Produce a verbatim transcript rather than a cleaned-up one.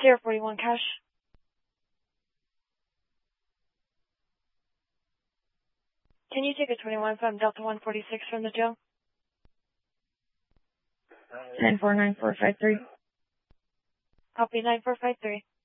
Sierra forty-one cash. Can you take a twenty-one from Delta one forty-six from the jail? nine four nine four five three. Copy nine four five three.